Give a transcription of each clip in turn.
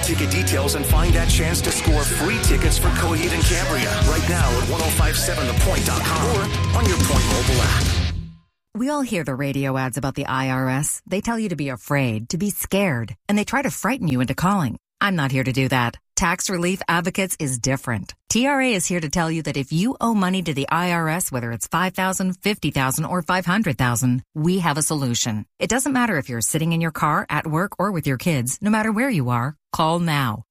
ticket details and find that chance to score free tickets for Coheed and Cambria right now at 1057thepoint.com or on your Point mobile app. We all hear the radio ads about the IRS. They tell you to be afraid, to be scared, and they try to frighten you into calling. I'm not here to do that. Tax Relief Advocates is different. TRA is here to tell you that if you owe money to the IRS, whether it's $5,000, $50,000, or $500,000, we have a solution. It doesn't matter if you're sitting in your car, at work, or with your kids. No matter where you are, call now.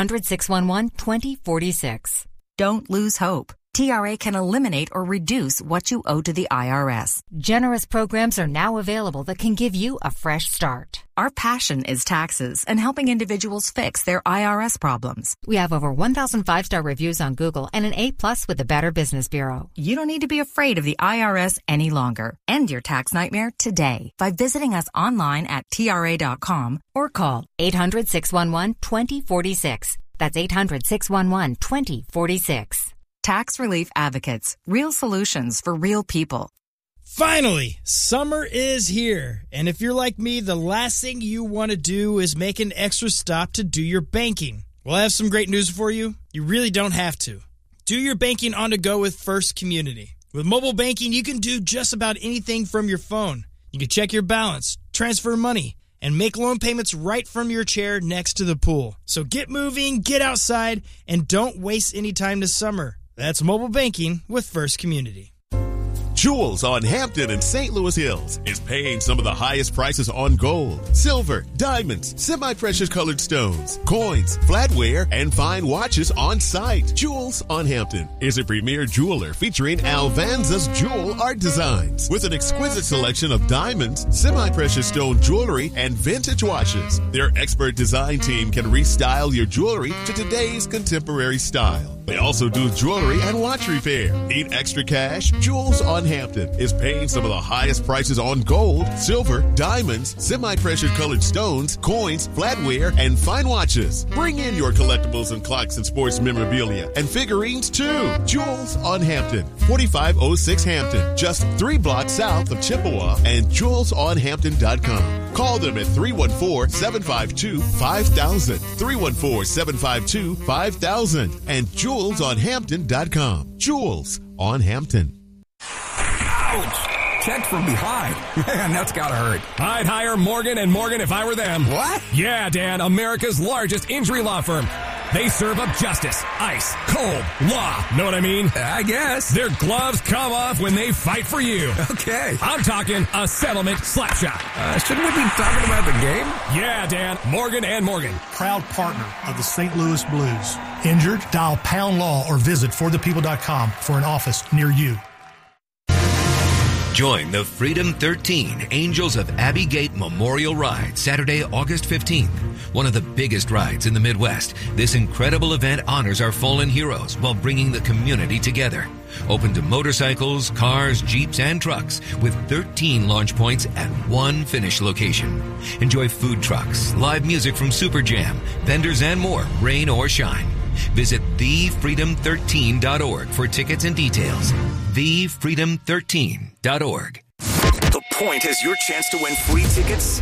800-611-2046. Don't lose hope. TRA can eliminate or reduce what you owe to the IRS. Generous programs are now available that can give you a fresh start. Our passion is taxes and helping individuals fix their IRS problems. We have over 1,000 5-star reviews on Google and an A+ with the Better Business Bureau. You don't need to be afraid of the IRS any longer. End your tax nightmare today by visiting us online at TRA.com or call 800-611-2046. That's 800-611-2046. Tax Relief Advocates. Real solutions for real people. Finally, summer is here. And if you're like me, the last thing you want to do is make an extra stop to do your banking. Well, I have some great news for you. You really don't have to. Do your banking on the go with First Community. With mobile banking, you can do just about anything from your phone. You can check your balance, transfer money, and make loan payments right from your chair next to the pool. So get moving, get outside, and don't waste any time this summer. That's mobile banking with First Community. Jewels on Hampton and St. Louis Hills is paying some of the highest prices on gold, silver, diamonds, semi-precious colored stones, coins, flatware, and fine watches on site. Jewels on Hampton is a premier jeweler featuring Alvanza's jewel art designs with an exquisite selection of diamonds, semi-precious stone jewelry, and vintage watches. Their expert design team can restyle your jewelry to today's contemporary style. They also do jewelry and watch repair. Need extra cash? Jewels on Hampton is paying some of the highest prices on gold, silver, diamonds, semi-precious colored stones, coins, flatware, and fine watches. Bring in your collectibles and clocks and sports memorabilia and figurines too. Jewels on Hampton, 4506 Hampton, just 3 blocks south of Chippewa, and jewelsonhampton.com. Call them at 314-752-5000, 314-752-5000, and jewelsonhampton.com. Jewels on Hampton. Ouch! Checked from behind. Man, that's gotta hurt. I'd hire Morgan & Morgan if I were them. What? Yeah, Dan, America's largest injury law firm. They serve up justice, ice, cold, law. Know what I mean? I guess. Their gloves come off when they fight for you. Okay. I'm talking a settlement slap shot. Shouldn't we be talking about the game? Yeah, Dan, Morgan & Morgan. Proud partner of the St. Louis Blues. Injured? Dial Pound Law or visit forthepeople.com for an office near you. Join the Freedom 13 Angels of Abbey Gate Memorial Ride Saturday, August 15th. One of the biggest rides in the Midwest, this incredible event honors our fallen heroes while bringing the community together. Open to motorcycles, cars, jeeps, and trucks with 13 launch points at one finish location. Enjoy food trucks, live music from Super Jam, vendors, and more, rain or shine. Visit thefreedom13.org for tickets and details. thefreedom13.org. The Point has your chance to win free tickets